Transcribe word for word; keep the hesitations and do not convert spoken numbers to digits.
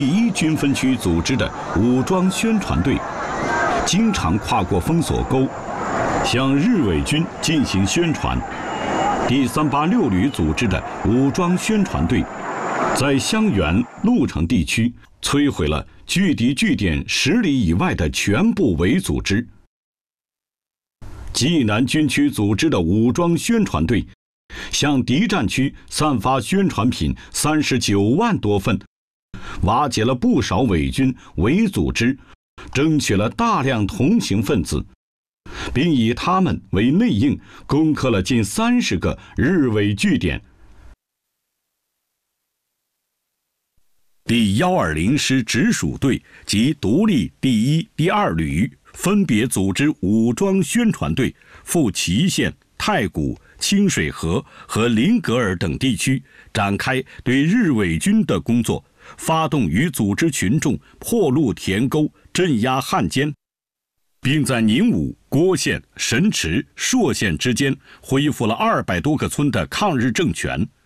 第一军分区组织的武装宣传队，经常跨过封锁沟，向日伪军进行宣传。第三八六旅组织的武装宣传队，在襄垣、鹿城地区摧毁了距敌据点十里以外的全部伪组织。济南军区组织的武装宣传队，向敌占区散发宣传品三十九万多份，瓦解了不少伪军伪组织，争取了大量同情分子，并以他们为内应，攻克了近三十个日伪据点。第幺二零师直属队及独立第一、第二旅分别组织武装宣传队，赴祁县、太谷、清水河和林格尔等地区展开对日伪军的工作，发动与组织群众破路填沟，镇压汉奸，并在宁武、郭县、神池、朔县之间恢复了二百多个村的抗日政权。